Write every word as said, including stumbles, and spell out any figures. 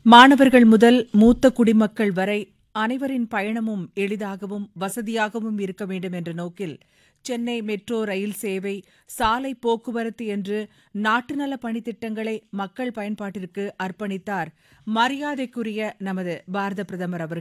மாணவர்கள் முதல் மூத்த குடிமக்கள் வரை அனைவரின் பயணமும் எளிதாகவும் வசதியாகவும் இருக்க வேண்டும் என்ற நோக்கில் சென்னை மெட்ரோ ரயில் சேவை, சாலை போக்குவரத்து என்று நாட்டு நல பணித்திட்டங்களை மக்கள் பயன்பாட்டிற்கு அர்ப்பணித்தார் மரியாதைக்குரிய நமது பாரத பிரதமர் அவர்கள்.